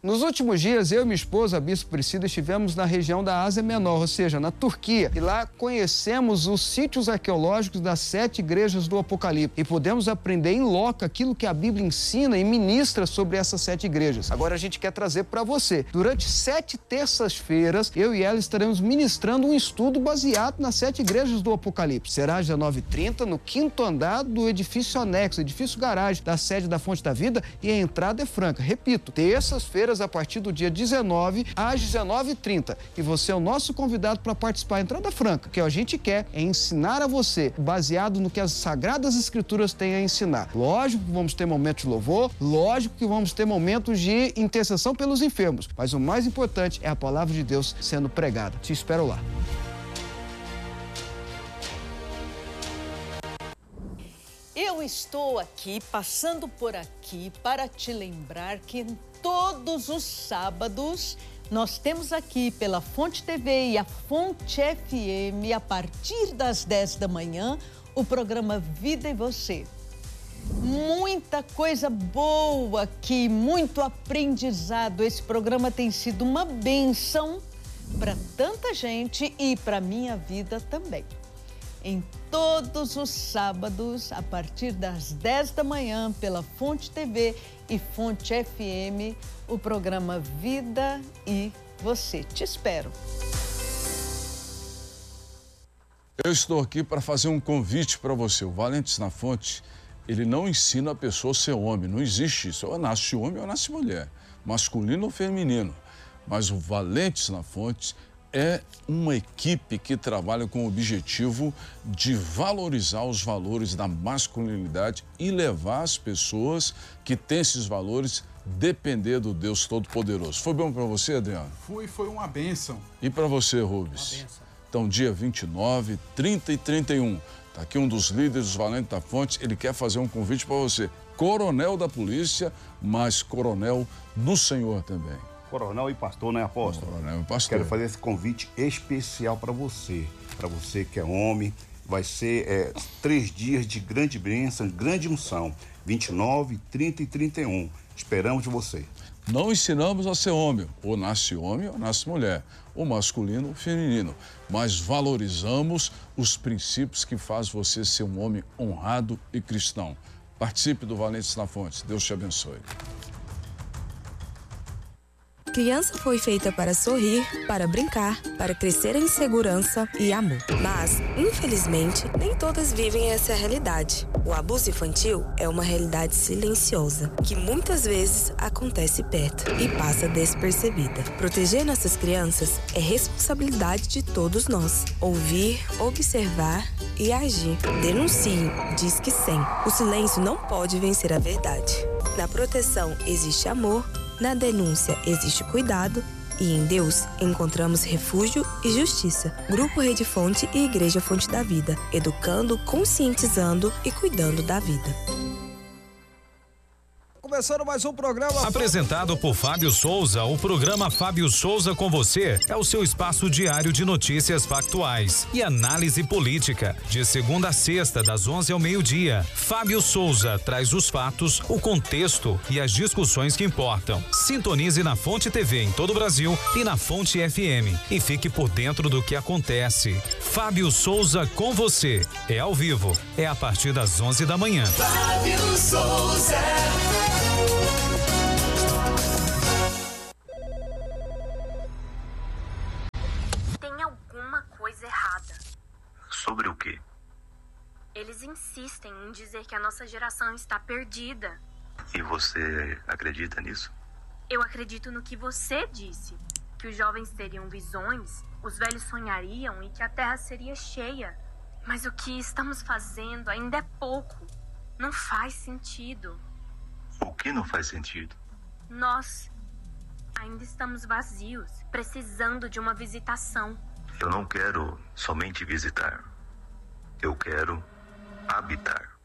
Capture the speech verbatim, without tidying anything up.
Nos últimos dias, eu e minha esposa, a Bispo Priscila, estivemos na região da Ásia Menor, ou seja, na Turquia. E lá conhecemos os sítios arqueológicos das sete igrejas do Apocalipse. E podemos aprender em loco aquilo que a Bíblia ensina e ministra sobre essas sete igrejas. Agora a gente quer trazer para você. Durante sete terças-feiras, eu e ela estaremos ministrando um estudo baseado nas sete igrejas do Apocalipse. Será às dezenove e trinta, no quinto andar do edifício anexo, edifício garagem da sede da Fonte da Vida, e a entrada é franca. Repito, terças-feiras a partir do dia dezenove às dezenove e trinta. E você é o nosso convidado para participar. Entrada franca. O que a gente quer é ensinar a você, baseado no que as Sagradas Escrituras têm a ensinar. Lógico que vamos ter momentos de louvor, lógico que vamos ter momentos de intercessão pelos enfermos, mas o mais importante é a palavra de Deus sendo pregada. Te espero lá. Eu estou aqui, passando por aqui, para te lembrar que em todos os sábados nós temos aqui pela Fonte T V e a Fonte F M, a partir das dez da manhã, o programa Vida e Você. Muita coisa boa aqui, muito aprendizado. Esse programa tem sido uma bênção para tanta gente e para minha vida também. Em todos os sábados, a partir das dez da manhã, pela Fonte T V e Fonte F M, o programa Vida e Você. Te espero. Eu estou aqui para fazer um convite para você. O Valentes na Fonte, ele não ensina a pessoa a ser homem. Não existe isso. Ou nasce homem ou nasce mulher. Masculino ou feminino. Mas o Valentes na Fonte é uma equipe que trabalha com o objetivo de valorizar os valores da masculinidade e levar as pessoas que têm esses valores depender do Deus Todo-Poderoso. Foi bom para você, Adriano? Foi, foi uma bênção. E para você, Rubens? Uma bênção. Então, dia vinte e nove, trinta e trinta e um. Está aqui um dos líderes dos Valentes da Fonte. Ele quer fazer um convite para você. Coronel da polícia, mas coronel no Senhor também. Coronel e pastor, né, apóstolo? Coronel e pastor. Quero fazer esse convite especial para você. Para você que é homem. Vai ser é, três dias de grande bênção, grande unção. vinte e nove, trinta e trinta e um. Esperamos de você. Não ensinamos a ser homem. Ou nasce homem ou nasce mulher. Ou masculino ou feminino. Mas valorizamos os princípios que fazem você ser um homem honrado e cristão. Participe do Valentes na Fonte. Deus te abençoe. Criança foi feita para sorrir, para brincar, para crescer em segurança e amor. Mas, infelizmente, nem todas vivem essa realidade. O abuso infantil é uma realidade silenciosa, que muitas vezes acontece perto e passa despercebida. Proteger nossas crianças é responsabilidade de todos nós. Ouvir, observar e agir. Denuncie, diz que sim. O silêncio não pode vencer a verdade. Na proteção existe amor, na denúncia existe cuidado e em Deus encontramos refúgio e justiça. Grupo Rede Fonte e Igreja Fonte da Vida, educando, conscientizando e cuidando da vida. Começando mais um programa... Apresentado por Fábio Souza, o programa Fábio Souza com você é o seu espaço diário de notícias factuais e análise política. De segunda a sexta, das onze ao meio-dia, Fábio Souza traz os fatos, o contexto e as discussões que importam. Sintonize na Fonte T V em todo o Brasil e na Fonte F M e fique por dentro do que acontece. Fábio Souza com você. É ao vivo. É a partir das onze da manhã. Fábio Souza. Tem alguma coisa errada. Sobre o quê? Eles insistem em dizer que a nossa geração está perdida. E você acredita nisso? Eu acredito no que você disse. Que os jovens teriam visões, os velhos sonhariam e que a terra seria cheia. Mas o que estamos fazendo ainda é pouco. Não faz sentido. O que não faz sentido? Nós ainda estamos vazios, precisando de uma visitação. Eu não quero somente visitar. Eu quero habitar.